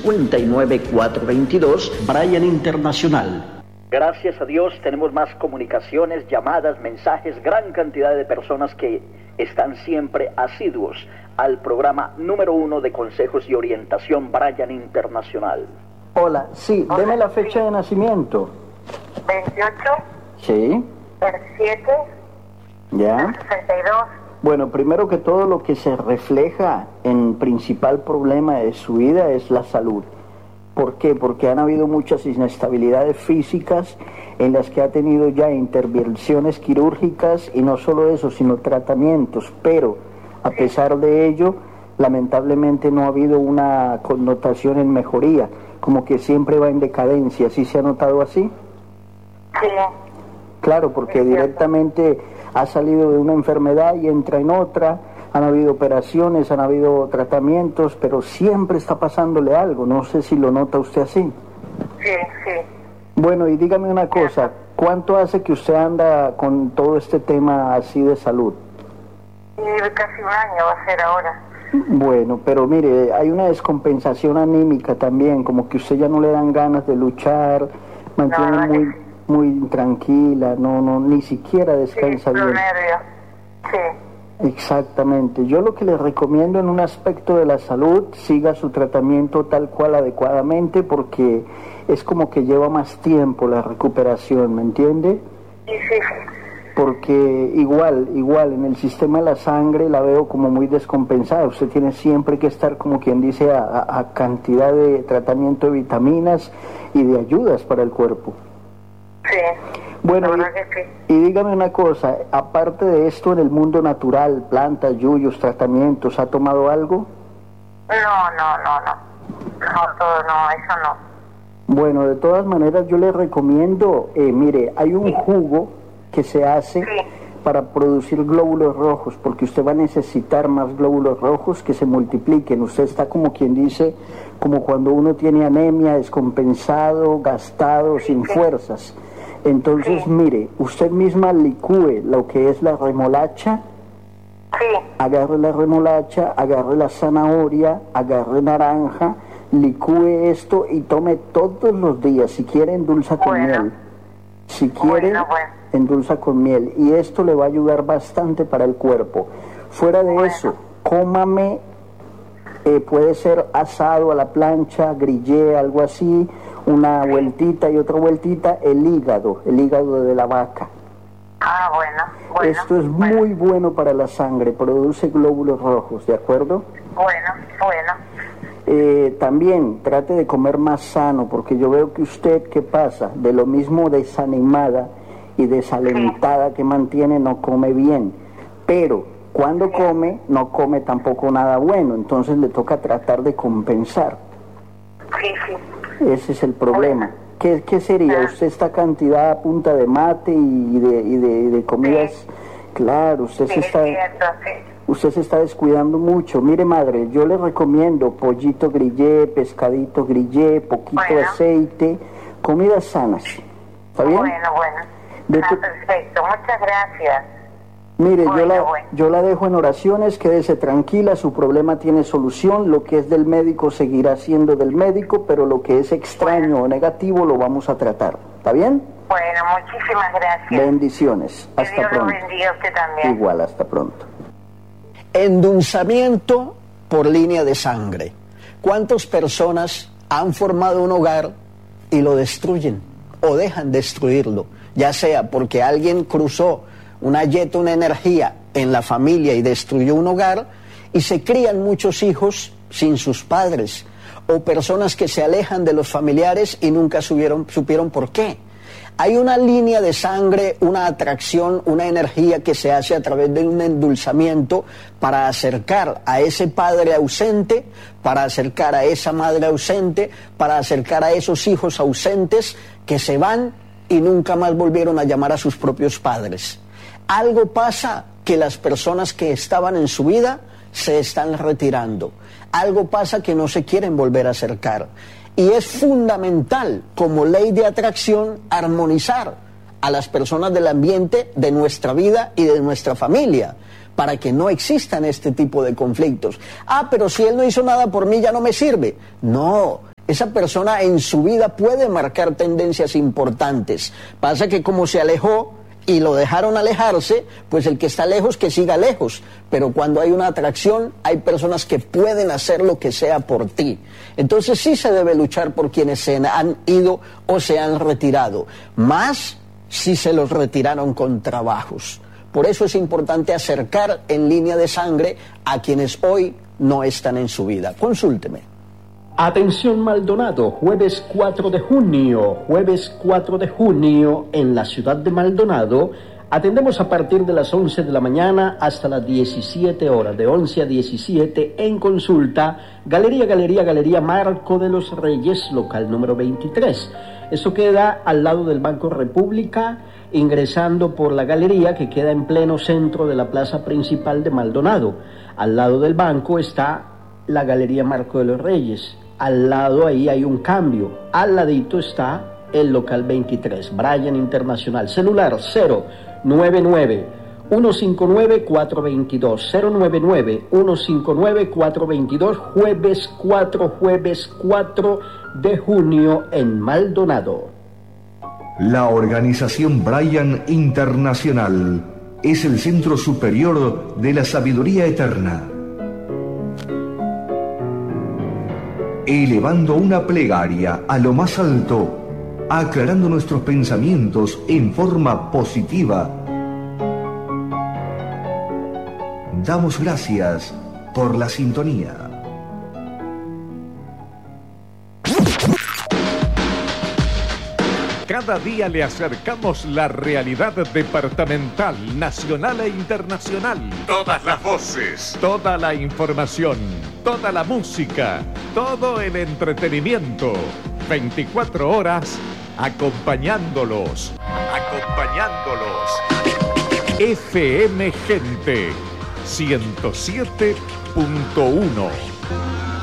59-422, Brian Internacional. Gracias a Dios tenemos más comunicaciones, llamadas, mensajes, gran cantidad de personas que están siempre asiduos al programa número 1 de consejos y orientación Brian Internacional. Hola, sí, deme la fecha de nacimiento. 28. Sí. 7. Ya. 62. Bueno, primero que todo lo que se refleja en principal problema de su vida es la salud. ¿Por qué? Porque han habido muchas inestabilidades físicas en las que ha tenido ya intervenciones quirúrgicas y no solo eso, sino tratamientos, pero a pesar de ello, lamentablemente no ha habido una connotación en mejoría, como que siempre va en decadencia. ¿Sí se ha notado así? Sí. Claro, porque directamente ha salido de una enfermedad y entra en otra. Han habido operaciones, han habido tratamientos, pero siempre está pasándole algo. No sé si lo nota usted así. Sí, sí. Bueno, y dígame una cosa, ¿cuánto hace que usted anda con todo este tema así de salud? Casi un año va a ser ahora. Bueno, pero mire, hay una descompensación anímica también, como que usted ya no le dan ganas de luchar, mantiene muy tranquila, no, ni siquiera descansa bien. Nervios. Sí. Exactamente. Yo lo que le recomiendo en un aspecto de la salud, siga su tratamiento tal cual adecuadamente, porque es como que lleva más tiempo la recuperación, ¿me entiende? Sí. Porque igual en el sistema de la sangre la veo como muy descompensada. Usted tiene siempre que estar, como quien dice, a cantidad de tratamiento de vitaminas y de ayudas para el cuerpo. Sí. Bueno, y dígame una cosa, aparte de esto en el mundo natural, plantas, yuyos, tratamientos, ¿ha tomado algo? No, eso no. Bueno, de todas maneras yo le recomiendo, mire, hay un jugo que se hace para producir glóbulos rojos, porque usted va a necesitar más glóbulos rojos que se multipliquen. Usted está como quien dice, como cuando uno tiene anemia, descompensado, gastado, sin fuerzas. Entonces, mire, usted misma licúe lo que es la remolacha, agarre la remolacha, agarre la zanahoria, agarre naranja, licúe esto y tome todos los días. Si quiere, endulza con miel. Si quiere, endulza con miel. Y esto le va a ayudar bastante para el cuerpo. Fuera de eso, cómame, puede ser asado a la plancha, grillé, algo así, una vueltita y otra vueltita, el hígado de la vaca. Bueno. Esto es muy bueno para la sangre, produce glóbulos rojos, ¿de acuerdo? Bueno. También trate de comer más sano, porque yo veo que usted, ¿qué pasa? De lo mismo desanimada y desalentada que mantiene, no come bien. Pero cuando come, no come tampoco nada bueno, entonces le toca tratar de compensar. Sí. Ese es el problema. ¿Qué sería? ¿Usted esta cantidad a punta de mate y de comidas? Sí. Claro, usted se está descuidando mucho. Mire, madre, yo le recomiendo pollito grillé, pescadito grillé, poquito de aceite, comidas sanas. ¿Está bien? Bueno. Perfecto, muchas gracias. Mire, yo la dejo en oraciones, quédese tranquila, su problema tiene solución, lo que es del médico seguirá siendo del médico, pero lo que es extraño o negativo lo vamos a tratar, ¿está bien? Bueno, muchísimas gracias. Bendiciones, hasta pronto. Que Dios lo bendiga a usted también. Igual, hasta pronto. Endulzamiento por línea de sangre. ¿Cuántas personas han formado un hogar y lo destruyen o dejan destruirlo? Ya sea porque alguien cruzó una energía en la familia y destruyó un hogar, y se crían muchos hijos sin sus padres, o personas que se alejan de los familiares y nunca supieron por qué. Hay una línea de sangre, una atracción, una energía que se hace a través de un endulzamiento para acercar a ese padre ausente, para acercar a esa madre ausente, para acercar a esos hijos ausentes que se van y nunca más volvieron a llamar a sus propios padres. Algo pasa que las personas que estaban en su vida se están retirando. Algo pasa que no se quieren volver a acercar. Y es fundamental, como ley de atracción, armonizar a las personas del ambiente de nuestra vida y de nuestra familia, para que no existan este tipo de conflictos. Pero si él no hizo nada por mí, ya no me sirve. No, esa persona en su vida puede marcar tendencias importantes. Pasa que como se alejó y lo dejaron alejarse, pues el que está lejos que siga lejos. Pero cuando hay una atracción, hay personas que pueden hacer lo que sea por ti. Entonces sí se debe luchar por quienes se han ido o se han retirado, más si se los retiraron con trabajos. Por eso es importante acercar en línea de sangre a quienes hoy no están en su vida. Consúlteme. Atención Maldonado, jueves 4 de junio en la ciudad de Maldonado. Atendemos a partir de las 11 de la mañana hasta las 17 horas, de 11 a 17 en consulta, Galería Marco de los Reyes, local número 23. Esto queda al lado del Banco República, ingresando por la galería que queda en pleno centro de la plaza principal de Maldonado. Al lado del banco está la Galería Marco de los Reyes. Al lado ahí hay un cambio. Al ladito está el local 23, Bryan Internacional. Celular 099-159-422. 099-159-422. Jueves 4 de junio en Maldonado. La organización Bryan Internacional es el centro superior de la sabiduría eterna, elevando una plegaria a lo más alto, aclarando nuestros pensamientos en forma positiva. Damos gracias por la sintonía. Cada día le acercamos la realidad departamental, nacional e internacional. Todas las voces, toda la información, toda la música, todo el entretenimiento. 24 horas acompañándolos. FM Gente 107.1.